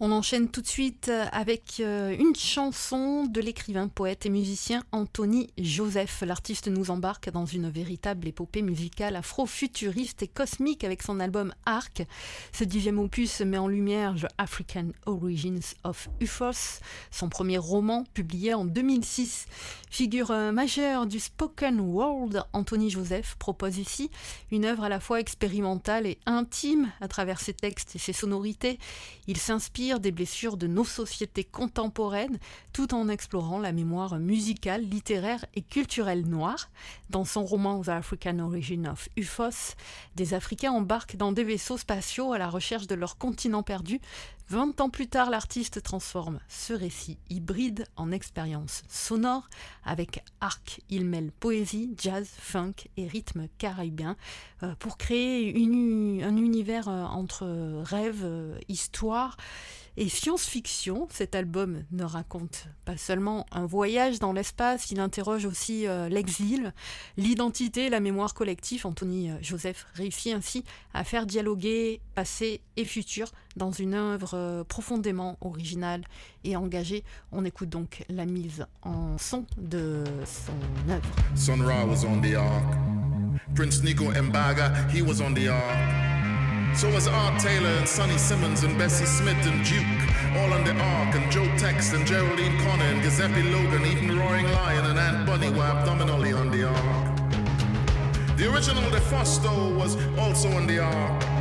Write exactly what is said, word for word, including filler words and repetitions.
On enchaîne tout de suite avec une chanson de l'écrivain, poète et musicien Anthony Joseph. L'artiste nous embarque dans une véritable épopée musicale afro-futuriste et cosmique avec son album Arc. Ce dixième opus met en lumière The African Origins of Ufos, son premier roman publié en deux mille six. Figure majeure du spoken word, Anthony Joseph propose ici une œuvre à la fois expérimentale et intime à travers ses textes et ses sonorités. Il s'inspire des blessures de nos sociétés contemporaines tout en explorant la mémoire musicale, littéraire et culturelle noire. Dans son roman The African Origin of Ufos, des Africains embarquent dans des vaisseaux spatiaux à la recherche de leur continent perdu. Vingt ans plus tard, l'artiste transforme ce récit hybride en expérience sonore. Avec Arc, il mêle poésie, jazz, funk et rythme caribéen euh, pour créer une, un univers euh, entre rêve, euh, histoire et science-fiction. Cet album ne raconte pas seulement un voyage dans l'espace, il interroge aussi euh, l'exil, l'identité, la mémoire collective. Anthony Joseph réussit ainsi à faire dialoguer passé et futur dans une œuvre euh, profondément originale et engagée. On écoute donc la mise en son de son œuvre. Sun Ra was on the ark. Prince Nico Mbaga, he was on the ark. So was Art Taylor and Sonny Simmons and Bessie Smith and Duke, all on the ark, and Joe Tex and Geraldine Connor and Giuseppe Logan, even Roaring Lion and Aunt Bunny were abdominally on the ark. The original De Fosto was also on the ark.